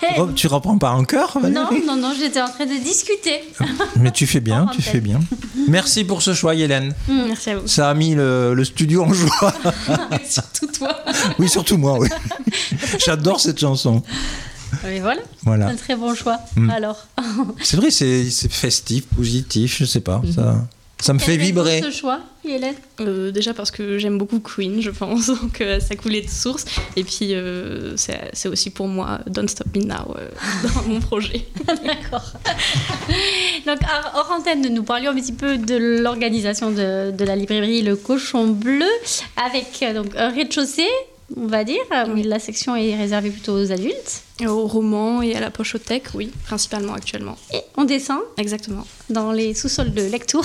Tu reprends pas en chœur, Valérie? Non, j'étais en train de discuter. Mais tu fais bien, Merci pour ce choix, Hélène. Merci à vous. Ça a mis le studio en joie. Surtout toi. Oui, surtout moi, oui. J'adore cette chanson. Mais voilà. C'est un très bon choix. Alors. C'est vrai, c'est festif, positif, je sais pas. Ça me fait vibrer. Ce choix, Hélène? Déjà parce que j'aime beaucoup Queen, je pense, donc ça coulait de source. Et puis c'est aussi pour moi Don't Stop Me Now dans mon projet. D'accord. Donc hors antenne, nous parlions un petit peu de l'organisation de la librairie Le Cochon Bleu avec donc un rez-de-chaussée, on va dire. Oui. La section est réservée plutôt aux adultes. Aux romans et à la pochothèque, oui, principalement actuellement. Et on descend. Exactement. Dans les sous-sols de Lectoure.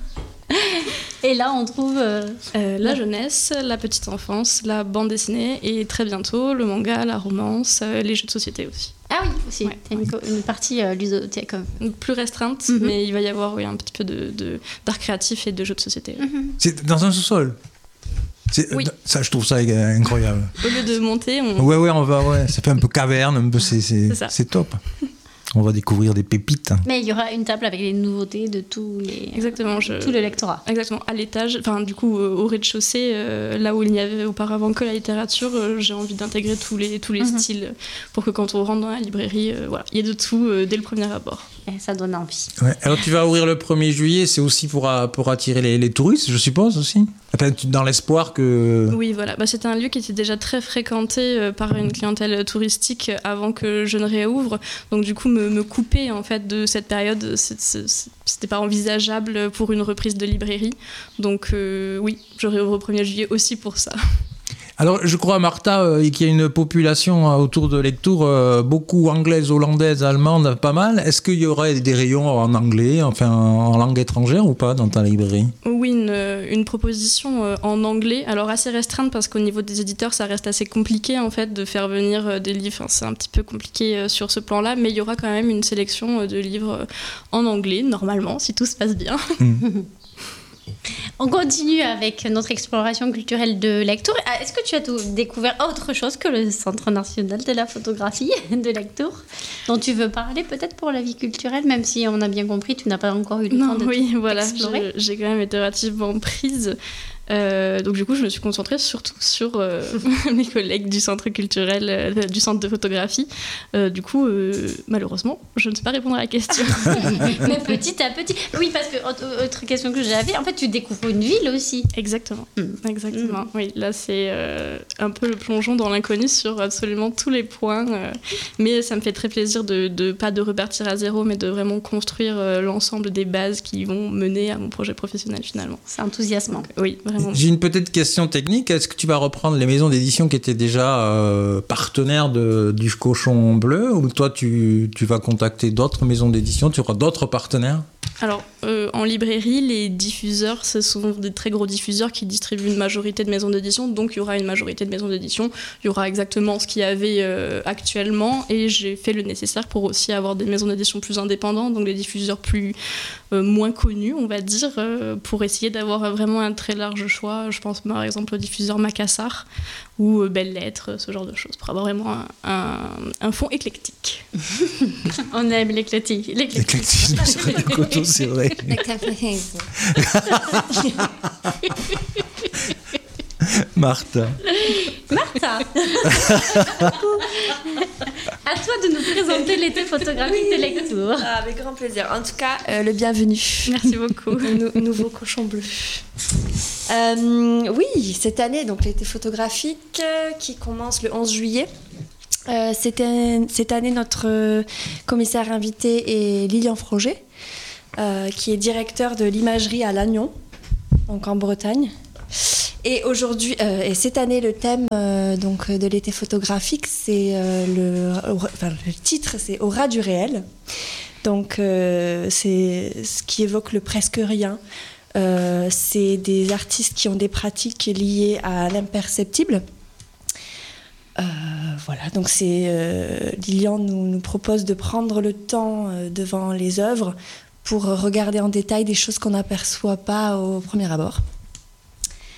Et là, on trouve la jeunesse, la petite enfance, la bande dessinée et très bientôt le manga, la romance, les jeux de société aussi. Ah oui, aussi. Ouais. Une partie ludothèque. Plus restreinte, mais il va y avoir un petit peu d'art créatif et de jeux de société. C'est dans un sous-sol? Oui. Ça, je trouve ça incroyable. Au lieu de monter, on va, ça fait un peu caverne, un peu, c'est top. On va découvrir des pépites. Mais il y aura une table avec les nouveautés de tous les... Exactement. Tout le lectorat. Exactement. À l'étage, enfin du coup au rez-de-chaussée, là où il n'y avait auparavant que la littérature, j'ai envie d'intégrer tous les styles pour que quand on rentre dans la librairie, il y ait de tout dès le premier abord. Et ça donne envie. Ouais. Alors tu vas ouvrir le 1er juillet, c'est aussi pour attirer les touristes, je suppose aussi. Enfin, dans l'espoir que... Oui, voilà. C'était un lieu qui était déjà très fréquenté par une clientèle touristique avant que je ne réouvre. Donc du coup, me couper en fait de cette période, c'était pas envisageable pour une reprise de librairie. Donc oui, je réouvre au 1er juillet aussi pour ça. Alors, je crois, Martha, qu'il y a une population autour de Lectoure, beaucoup anglaise, hollandaise, allemande, pas mal. Est-ce qu'il y aurait des rayons en anglais, enfin en langue étrangère ou pas dans ta librairie? Oui, une proposition en anglais, alors assez restreinte parce qu'au niveau des éditeurs, ça reste assez compliqué en fait de faire venir des livres. Enfin, c'est un petit peu compliqué sur ce plan-là, mais il y aura quand même une sélection de livres en anglais, normalement, si tout se passe bien. On continue avec notre exploration culturelle de Lectoure. Est-ce que tu as découvert autre chose que le Centre national de la photographie de Lectoure, dont tu veux parler peut-être pour la vie culturelle, même si on a bien compris, tu n'as pas encore eu le temps de explorer. J'ai quand même été relativement prise. Donc du coup, je me suis concentrée surtout sur mes collègues du centre culturel, du centre de photographie. Du coup, malheureusement, je ne sais pas répondre à la question. Mais petit à petit. Oui, parce que autre question que j'avais, en fait, tu découvres une ville aussi. Exactement. Exactement. Oui, là, c'est un peu le plongeon dans l'inconnu sur absolument tous les points. Mais ça me fait très plaisir de pas de repartir à zéro, mais de vraiment construire l'ensemble des bases qui vont mener à mon projet professionnel finalement. C'est enthousiasmant. Donc, oui, vraiment. J'ai une petite question technique. Est-ce que tu vas reprendre les maisons d'édition qui étaient déjà partenaires du Cochon Bleu, ou toi tu vas contacter d'autres maisons d'édition, tu auras d'autres partenaires? Alors, en librairie, les diffuseurs, ce sont des très gros diffuseurs qui distribuent une majorité de maisons d'édition, donc il y aura une majorité de maisons d'édition, il y aura exactement ce qu'il y avait actuellement, et j'ai fait le nécessaire pour aussi avoir des maisons d'édition plus indépendantes, donc des diffuseurs moins connus, on va dire, pour essayer d'avoir vraiment un très large choix. Je pense par exemple au diffuseur Macassar ou Belles Lettres, ce genre de choses, pour avoir vraiment un fond éclectique. On aime l'éclectisme. L'éclectisme, c'est vrai. Martha. À toi de nous présenter l'été photographique de Lectoure. Avec grand plaisir. En tout cas, le bienvenu. Merci beaucoup. Nouveau Cochon Bleu. Oui, cette année, donc l'été photographique qui commence le 11 juillet. Cette année, notre commissaire invité est Lilian Froger, qui est directeur de l'imagerie à Lannion, donc en Bretagne. Et aujourd'hui, et cette année, le thème donc de l'été photographique, c'est le titre, c'est Au ras du réel. Donc c'est ce qui évoque le presque rien. C'est des artistes qui ont des pratiques liées à l'imperceptible. Voilà, donc Lilian nous propose de prendre le temps devant les œuvres pour regarder en détail des choses qu'on n'aperçoit pas au premier abord.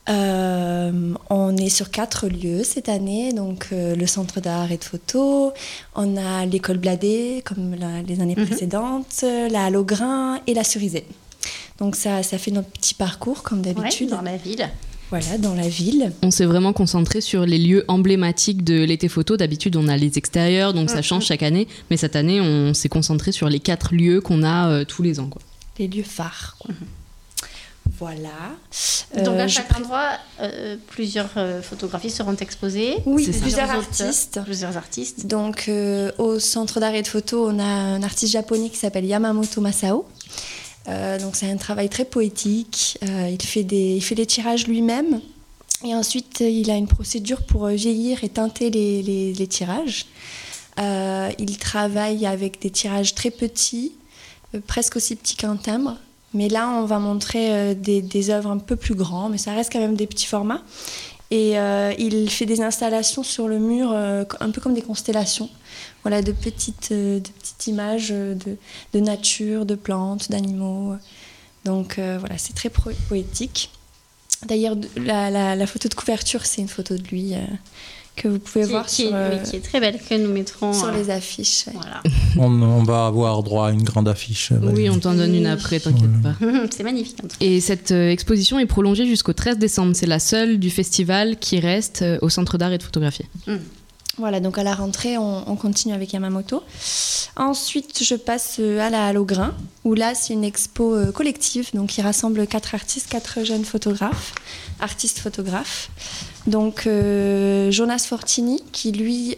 On est sur 4 lieux cette année, donc le Centre d'art et de photo, on a l'école Bladé comme les années précédentes, la Halle au Grain et la Cerisée. Donc ça fait notre petit parcours comme d'habitude. Ouais, dans la ville. Voilà, dans la ville. On s'est vraiment concentré sur les lieux emblématiques de l'été photo. D'habitude, on a les extérieurs, donc ça change chaque année. Mais cette année, on s'est concentré sur les 4 lieux qu'on a tous les ans, quoi. Les lieux phares, quoi. Voilà. Donc à chaque endroit, plusieurs photographies seront exposées. Oui, C'est ça. plusieurs artistes. Donc au Centre d'art et de photo, on a un artiste japonais qui s'appelle Yamamoto Masao. Donc c'est un travail très poétique. Il fait des tirages lui-même. Et ensuite, il a une procédure pour vieillir et teinter les tirages. Il travaille avec des tirages très petits, presque aussi petits qu'un timbre. Mais là, on va montrer des œuvres un peu plus grandes, mais ça reste quand même des petits formats. Et il fait des installations sur le mur, un peu comme des constellations. Voilà, de petites images de nature, de plantes, d'animaux. Donc voilà, c'est très poétique. D'ailleurs, la photo de couverture, c'est une photo de lui que vous pouvez voir qui est très belle, que nous mettrons sur les affiches. Ouais. Voilà. On va avoir droit à une grande affiche. Oui, on t'en donne une après, t'inquiète pas. C'est magnifique. En tout cas. Et cette exposition est prolongée jusqu'au 13 décembre. C'est la seule du festival qui reste au Centre d'art et de photographie. Voilà, donc à la rentrée, on continue avec Yamamoto. Ensuite, je passe à la Halle au Grain, où là, c'est une expo collective, donc qui rassemble 4 artistes, 4 jeunes artistes-photographes. Donc, Jonas Fortini, qui lui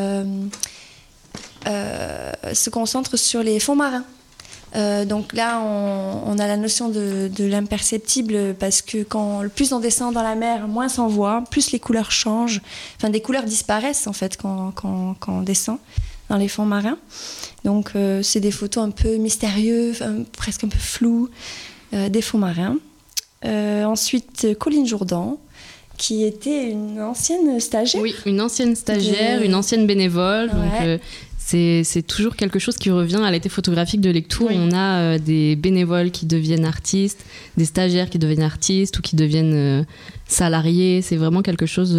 se concentre sur les fonds marins. Donc là, on a la notion de l'imperceptible parce que plus on descend dans la mer, moins on voit, plus les couleurs changent. Enfin, des couleurs disparaissent en fait quand on descend dans les fonds marins. Donc c'est des photos un peu mystérieuses, presque un peu floues des fonds marins. Ensuite, Colline Jourdan, qui était une ancienne stagiaire. Oui, une ancienne stagiaire, une ancienne bénévole. Ouais. Donc, c'est toujours quelque chose qui revient à l'été photographique de Lectoure. Oui. On a des bénévoles qui deviennent artistes, des stagiaires qui deviennent artistes ou qui deviennent salariés. C'est vraiment quelque chose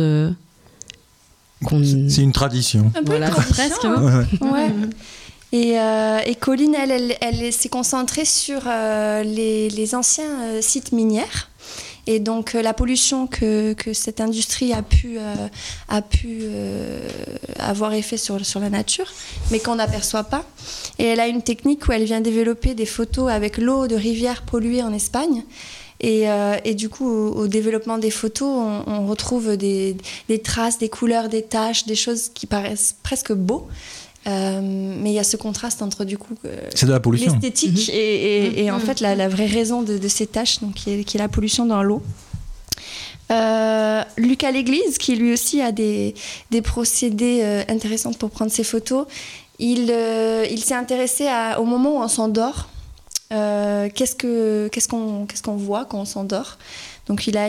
C'est une tradition. Un peu voilà, une tradition, presque. Hein. Ouais. Et Colline, elle s'est concentrée sur les anciens sites minières. Et donc la pollution que cette industrie a pu avoir effet sur la nature, mais qu'on n'aperçoit pas. Et elle a une technique où elle vient développer des photos avec l'eau de rivières polluées en Espagne. Et du coup, au développement des photos, on retrouve des traces, des couleurs, des taches, des choses qui paraissent presque beaux. Mais il y a ce contraste entre du coup c'est de la pollution. L'esthétique et en fait la vraie raison de ces taches, donc qui est la pollution dans l'eau. Lucas L'Église, qui lui aussi a des procédés intéressants pour prendre ses photos, il s'est intéressé au moment où on s'endort. Qu'est-ce qu'on voit quand on s'endort. Donc il a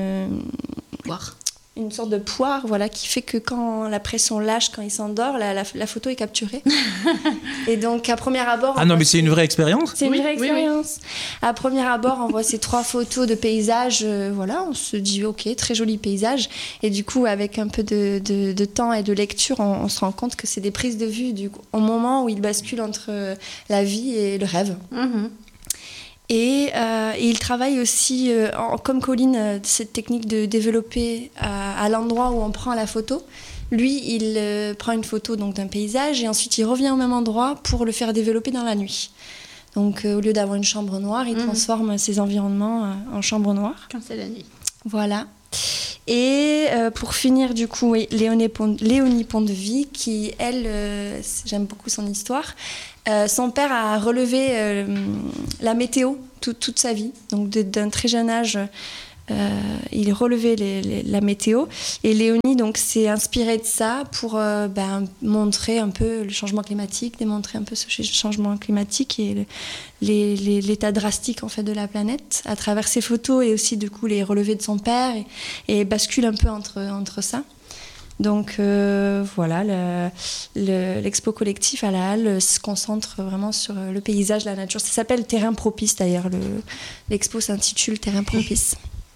une sorte de poire, voilà, qui fait que quand la pression lâche, quand il s'endort, la photo est capturée. Et donc, à premier abord... Ah non, mais c'est une vraie expérience ? C'est une vraie expérience. Oui. À premier abord, on voit ces 3 photos de paysages, voilà, on se dit, ok, très joli paysage. Et du coup, avec un peu de temps et de lecture, on se rend compte que c'est des prises de vue au moment où il bascule entre la vie et le rêve. Et il travaille aussi, comme Colline, cette technique de développer à l'endroit où on prend la photo. Lui, il prend une photo donc, d'un paysage et ensuite il revient au même endroit pour le faire développer dans la nuit. Donc au lieu d'avoir une chambre noire, il transforme ses environnements en chambre noire. Quand c'est la nuit. Voilà. Et pour finir, du coup, oui, Léonie Pondevie, qui, elle, j'aime beaucoup son histoire. Son père a relevé la météo toute sa vie. Donc d'un très jeune âge, il relevait la météo. Et Léonie donc, s'est inspirée de ça pour montrer un peu le changement climatique, démontrer un peu ce changement climatique et l'état drastique en fait, de la planète à travers ses photos et aussi du coup, les relevés de son père et bascule un peu entre ça. Donc voilà, l'expo collectif à la Halle se concentre vraiment sur le paysage, la nature. Ça s'appelle Terrain propice d'ailleurs. L'expo s'intitule Terrain propice.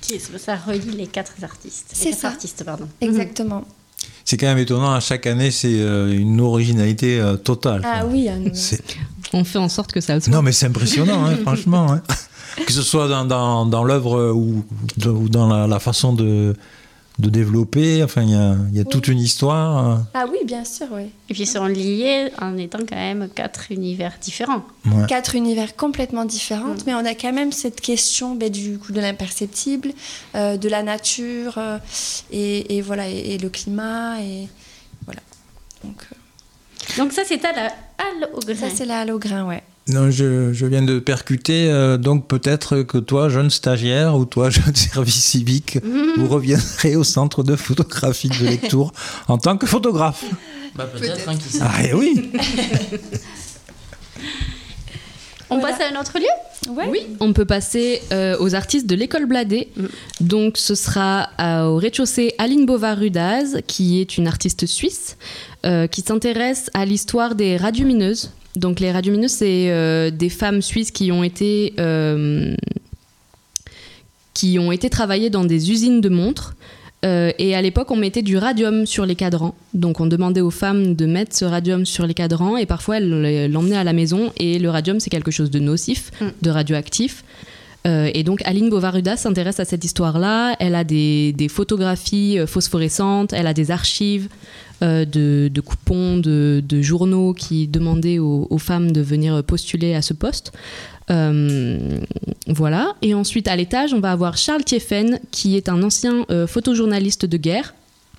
Ça relie les 4 artistes. C'est ça. Artistes, pardon. Exactement. C'est quand même étonnant, à chaque année, c'est une originalité totale. Ah oui, on fait en sorte que ça soit. Non, mais c'est impressionnant, hein, franchement. Hein. Que ce soit dans l'œuvre ou dans la façon de développer, enfin, il y a toute une histoire. Ah oui, bien sûr, oui. Et puis ils sont liés en étant quand même 4 univers différents. Ouais. 4 univers complètement différents, mais on a quand même cette question du coup de l'imperceptible, de la nature, et voilà, et le climat, et voilà. Donc ça, c'est à la Halle au Grain. Ça, c'est la Halle au Grain, ouais. Non, je viens de percuter, donc peut-être que toi, jeune stagiaire ou toi, jeune service civique, vous reviendrez au centre de photographie de Lectoure en tant que photographe. Peut-être. Hein, qui sait. Ah, et oui. On passe à un autre lieu ? Ouais. Oui, on peut passer aux artistes de l'école Bladé. Donc ce sera au rez-de-chaussée Aline Bovard-Rudaz, qui est une artiste suisse, qui s'intéresse à l'histoire des radiomineuses. Donc les radiomineuses, c'est des femmes suisses qui ont été travaillées dans des usines de montres. Et à l'époque, on mettait du radium sur les cadrans. Donc on demandait aux femmes de mettre ce radium sur les cadrans et parfois elles l'emmenaient à la maison. Et le radium, c'est quelque chose de nocif, de radioactif. Et donc Aline Bovard-Rudaz s'intéresse à cette histoire-là. Elle a des photographies phosphorescentes, elle a des archives de coupons, de journaux qui demandaient aux femmes de venir postuler à ce poste. Voilà. Et ensuite, à l'étage, on va avoir Charles Thieffen, qui est un ancien photojournaliste de guerre,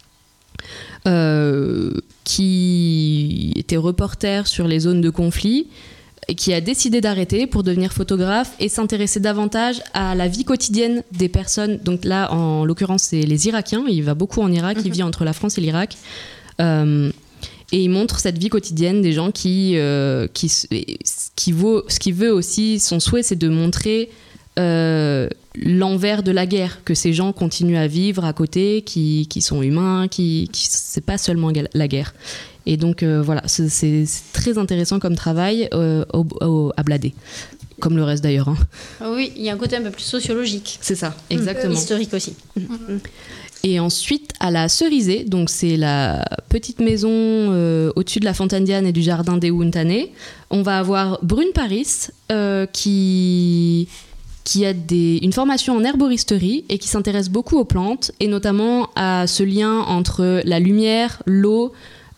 qui était reporter sur les zones de conflit, et qui a décidé d'arrêter pour devenir photographe et s'intéresser davantage à la vie quotidienne des personnes. Donc là, en l'occurrence, c'est les Irakiens. Il va beaucoup en Irak, il vit entre la France et l'Irak. Et il montre cette vie quotidienne des gens ce qui veut aussi, son souhait, c'est de montrer l'envers de la guerre, que ces gens continuent à vivre à côté, qui sont humains, c'est pas seulement la guerre. Et donc voilà, c'est très intéressant comme travail à Bladé, comme le reste d'ailleurs. Hein. Oui, il y a un côté un peu plus sociologique. C'est ça, exactement. Historique aussi. Et ensuite, à la Cerisée, donc c'est la petite maison au-dessus de la Fontaine Diane et du jardin des Hountanais, on va avoir Brune Paris qui a une formation en herboristerie et qui s'intéresse beaucoup aux plantes et notamment à ce lien entre la lumière, l'eau,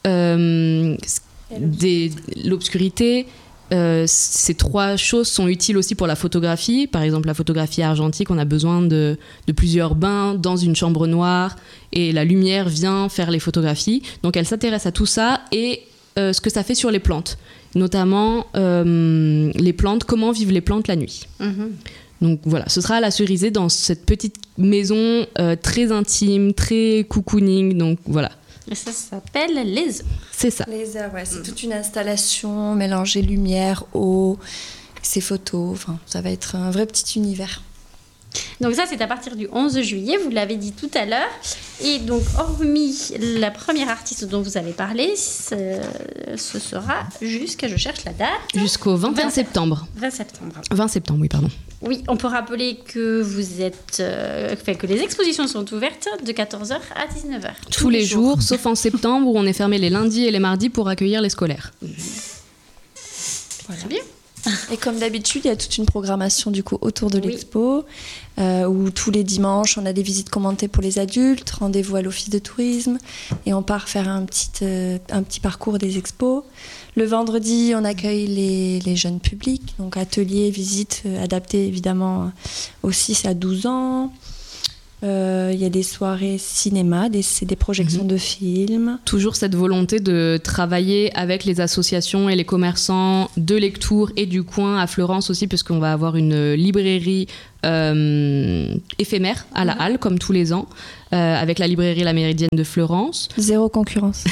l'obscurité. Ces 3 choses sont utiles aussi pour la photographie. Par exemple, la photographie argentique, on a besoin de plusieurs bains dans une chambre noire et la lumière vient faire les photographies. Donc elle s'intéresse à tout ça et ce que ça fait sur les plantes, notamment les plantes, comment vivent les plantes la nuit. Donc voilà, ce sera à la Cerisée dans cette petite maison très intime, très cocooning. Donc voilà. Et ça s'appelle les œufs. C'est ça. Les œufs, ouais, c'est toute une installation, mélanger lumière, eau, ses photos. Enfin, ça va être un vrai petit univers. Donc ça, c'est à partir du 11 juillet, vous l'avez dit tout à l'heure. Et donc, hormis la première artiste dont vous avez parlé, ce sera je cherche la date. Jusqu'au 21 septembre. 20 septembre. 20 septembre, oui, pardon. Oui, on peut rappeler que vous êtes, que les expositions sont ouvertes de 14h à 19h. Tous les jours, sauf en septembre où on est fermé les lundis et les mardis pour accueillir les scolaires. Voilà. Très bien. Et comme d'habitude, il y a toute une programmation du coup autour de l'expo, où tous les dimanches, on a des visites commentées pour les adultes, rendez-vous à l'office de tourisme, et on part faire un petit parcours des expos. Le vendredi, on accueille les jeunes publics, donc ateliers, visites adaptées évidemment aux 6 à 12 ans. Il y a des soirées cinéma, des projections de films. Toujours cette volonté de travailler avec les associations et les commerçants de Lectoure et du coin, à Florence aussi, puisqu'on va avoir une librairie éphémère à la Halle, comme tous les ans, avec la librairie La Méridienne de Florence. Zéro concurrence.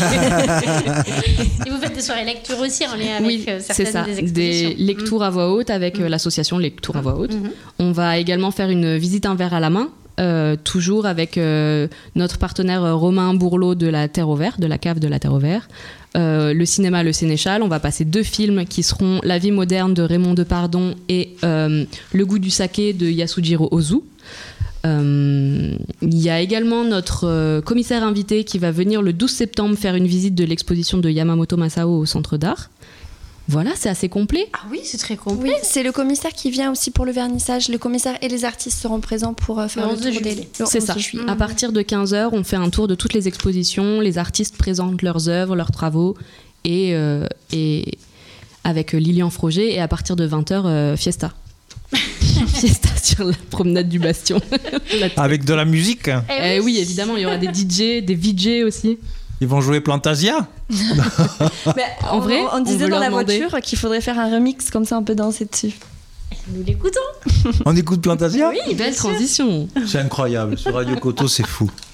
Et vous faites des soirées lecture aussi en lien avec certaines des expositions. Des lectures à voix haute avec l'association Lecture à voix haute. On va également faire une visite un verre à la main, toujours avec notre partenaire Romain Bourlot de la Terre au Vert, de la cave de la Terre au Vert. Le cinéma Le Sénéchal, on va passer 2 films qui seront La vie moderne de Raymond Depardon et Le goût du saké de Yasujiro Ozu. Il y a également notre commissaire invité qui va venir le 12 septembre faire une visite de l'exposition de Yamamoto Masao au Centre d'Art. Voilà, c'est assez complet. Ah oui, c'est très complet. Oui, c'est le commissaire qui vient aussi pour le vernissage. Le commissaire et les artistes seront présents pour faire Le le 11 tour juillet. des... C'est ça. À partir de 15h, on fait un tour de toutes les expositions. Les artistes présentent leurs œuvres, leurs travaux. Et avec Lilian Froger. Et à partir de 20h, fiesta. Fiesta sur la promenade du Bastion. Avec de la musique. Oui, évidemment, il y aura des DJ, des VJ aussi. Ils vont jouer Plantasia. Mais En vrai, on on disait veut dans leur la demander. voiture qu'il faudrait faire un remix, comme ça on peut danser dessus. Nous l'écoutons. On écoute Plantasia. Oui, Belle transition. C'est incroyable. Sur Radio Koto, c'est fou.